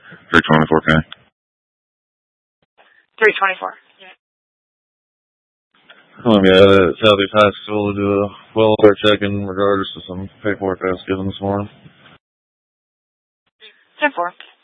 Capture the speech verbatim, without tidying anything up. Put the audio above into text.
three twenty-four K. three twenty-four. I'm going to be at Southeast High School to do a welfare check in regards to some paperwork I was given this morning. ten four.